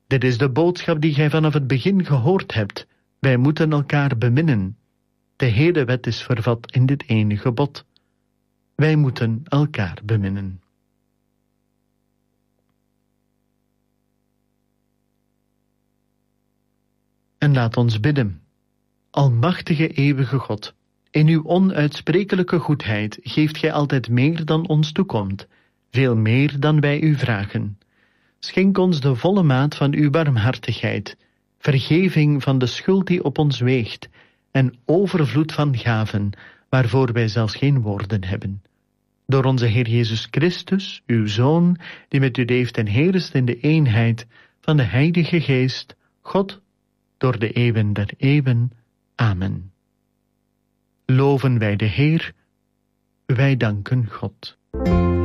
Dit is de boodschap die gij vanaf het begin gehoord hebt. Wij moeten elkaar beminnen. De hele wet is vervat in dit ene gebod. Wij moeten elkaar beminnen. En laat ons bidden. Almachtige eeuwige God, in uw onuitsprekelijke goedheid geeft gij altijd meer dan ons toekomt, veel meer dan wij u vragen. Schenk ons de volle maat van uw barmhartigheid, vergeving van de schuld die op ons weegt, en overvloed van gaven, waarvoor wij zelfs geen woorden hebben. Door onze Heer Jezus Christus, uw Zoon, die met u leeft en heerst in de eenheid van de Heilige Geest, God, door de eeuwen der eeuwen. Amen. Loven wij de Heer, wij danken God.